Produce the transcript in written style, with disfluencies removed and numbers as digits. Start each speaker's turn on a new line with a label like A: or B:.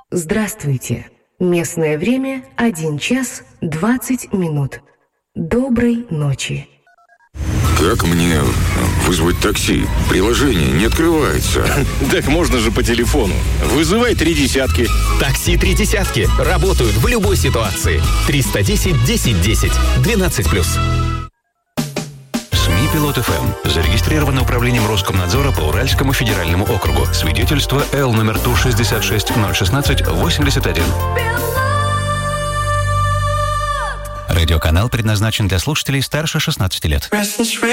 A: Здравствуйте. Местное время 1 час 20 минут. Доброй ночи.
B: Как мне вызвать такси? Приложение не открывается.
C: Так можно же по телефону. Вызывай 3 десятки.
D: Такси 3 десятки. Работают в любой ситуации. 310-10-10. 12+.
E: СМИ «Пилот ФМ». Зарегистрировано управлением Роскомнадзора по Уральскому федеральному округу. Свидетельство Л номер Ту-66-016-81. Радиоканал предназначен для слушателей старше 16 лет.